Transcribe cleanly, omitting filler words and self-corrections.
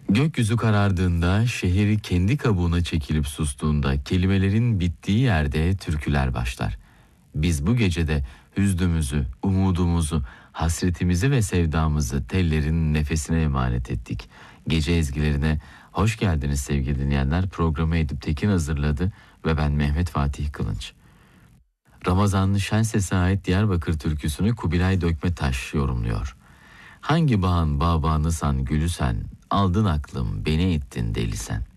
Gökyüzü karardığında, şehir kendi kabuğuna çekilip sustuğunda, kelimelerin bittiği yerde türküler başlar. Biz bu gecede hüznümüzü, umudumuzu, hasretimizi ve sevdamızı tellerin nefesine emanet ettik. Gece ezgilerine hoş geldiniz sevgili dinleyenler. Programı Edip Tekin hazırladı ve ben Mehmet Fatih Kılınç. Ramazanlı Şenses'e ait Diyarbakır türküsünü Kubilay Dökmetaş yorumluyor. Hangi bağın bağbanı san gülü sen, aldın aklım beni ettin deli sen.